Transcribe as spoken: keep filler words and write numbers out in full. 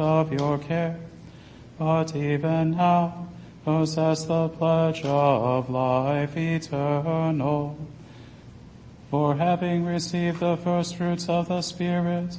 of your care, but even now possess the pledge of life eternal. For having received the first fruits of the Spirit,